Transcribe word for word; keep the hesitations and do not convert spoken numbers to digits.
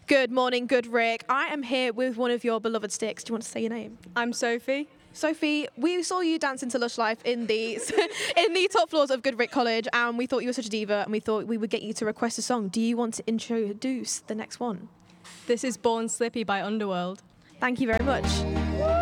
Good morning, Good Rick. I am here with one of your beloved sticks. Do you want to say your name? I'm Sophie. Sophie, we saw you dancing to Lush Life in the in the top floors of Good Rick College, and we thought you were such a diva, and we thought we would get you to request a song. Do you want to introduce the next one? This is Born Slippy by Underworld. Thank you very much.